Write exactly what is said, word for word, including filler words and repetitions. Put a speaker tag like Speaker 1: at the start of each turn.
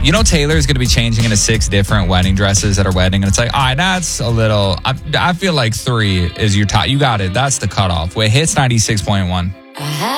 Speaker 1: You know, Taylor's going to be changing into six different wedding dresses at her wedding. And it's like, all right, that's a little, I, I feel like three is your top. You got it. That's the cutoff. Wait, Hits ninety-six point one.